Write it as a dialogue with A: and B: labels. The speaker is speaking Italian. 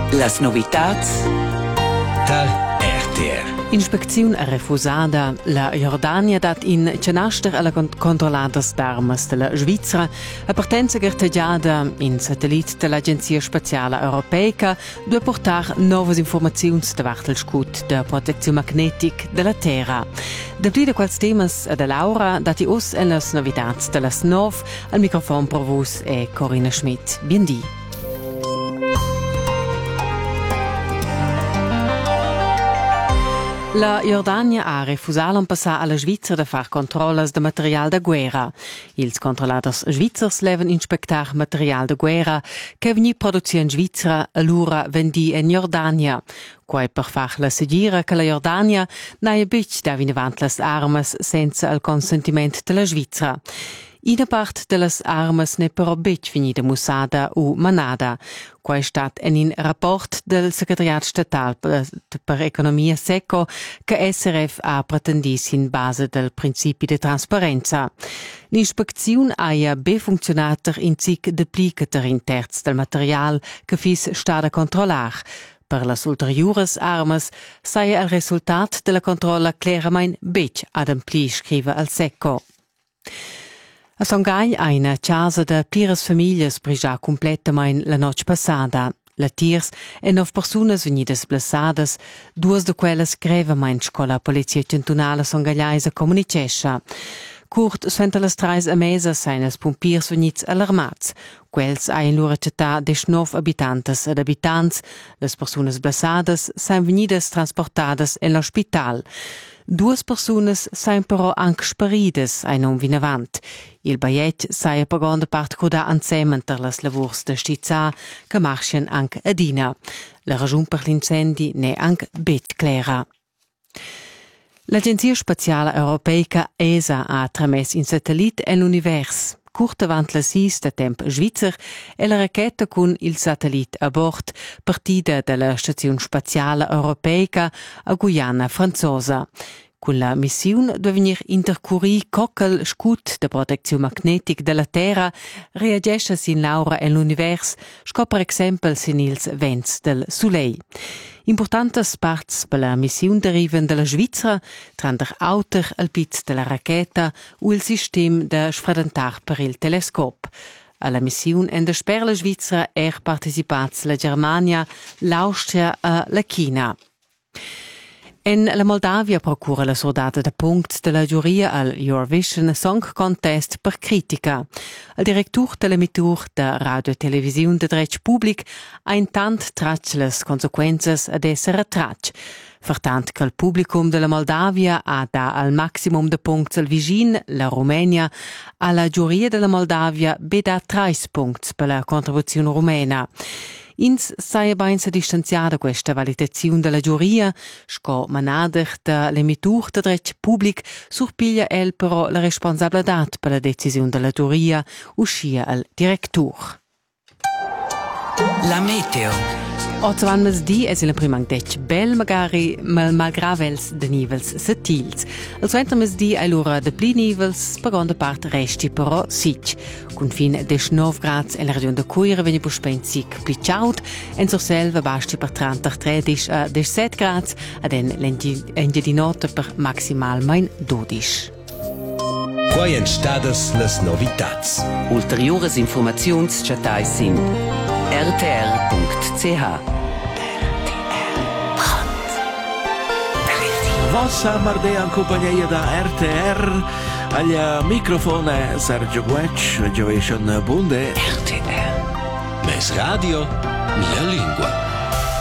A: Las novitats
B: der RTR.
C: Inspecziun refusada. La Jordania dat in cenaster alla controlladas d'armas della Svizzera a partenza gerteggiada in satellit dell'Agenzia Spaziala Europeica due portar novas informaziuns davart il scut de protezione magnetic della Terra. Da pli de quals temas de Laura dati us en las novidats de las 9 al microfon pro vos è Corinna Schmidt. Biendi. La Jordania ha refusato passare alla Svizzera da far controllas de material da guerra. Ils controlladors svizzers levan inspectar material da guerra che veni produzione in Svizzera allura vendi in Jordania. Quai per farla seguire che la Jordania n'ha bic da vinavant las armas senza il consentimento della Svizzera. Una parte delle armas ne però bic finita musada o manada. Quai stat en in rapport del Secretariat Statal per Economia Secco che SRF ha pretendis in base del principi di trasparenza. L'inspeczione ha be funzionato in cic duplicater in terz del material che fis sta da controllar. Per las ulteriores armas saia il risultat della controlla clarament bic ad ampli, scrive al Secco. A Songhai una casa de pires famiglie sbrigia completamente la noche passada. La tiers e 9 personas venidas blessadas, 2 de quelles grevemente scola polizia cantonala songhaiaisa comunicescha. Curt suenter las 3 mesas sain els pompiers venits alarmats. Quels ha in lura città 19 abitantes ed abitants. Les personas blessadas sain venidas transportadas en l'hospital. 2 personas sain però anche sparides ai non vinavant. Il baiet saia per grande part coda ansemen per las lavurs de stizza che marchen anche adina. La ragione per l'incendi ne anche bet clara. L'Agenzia Spaziala Europeica ESA ha tramess in satellit en l'univers. Curt avant la 6 de temp svizzer e la rachetta con il satellit a bord partida della Stazione Spaziala Europeica a Guyana franzosa. Con la missione deve venir intercurri cockel scut de protezione magnetic della Terra reagisce sin l'aura en l'univers, sco per exempel sin ils vents del Soleil. Importantes parts per la missione deriven della Svizzera, tran der auter al pizz della rachetta o il sistema de sfradentar per il telescop. Alla missione en de sper la Svizzera partecipats la Germania, l'Austria e la China. En la Moldavia procura la soldata de punct della giuria al Eurovision Song Contest per critica. Il direttur dell'emitur de radio e televisione de dretg public ha intant trac les consequences ad essere trac. Vertant che il publicum della Moldavia ha da al maximum de punts al vicin, la Romania, alla giuria della Moldavia beda 3 punts per la contribuzione rumena. Ins saia bain se distanziada questa valutazione della giuria, sco manader de l'emitur de dretg public surpiglia el però la responsabilità per la decisione della giuria uscia al direttur.
A: La meteo.
C: Ottavan mesdì es il primo dec bel magari malgravels de nivels setils. Il suenter mesdì è l'ora de pli nivels, per grande parte resti però sic. Con fin 19 grads en la regione de Cuira veni puspen sic pli ciaut, en sur selva basti per 33 a 17 grads, ad en di notte per maximal main 12.
B: Quai en stadas las novitats.
A: Ulteriores informaziuns chatai sin rtr.ch.
D: Vossa Mardea in compagnia da RTR, al microfono Sergio Guec, Gioviation Bunde.
A: RTR.
B: Mes radio, mia lingua.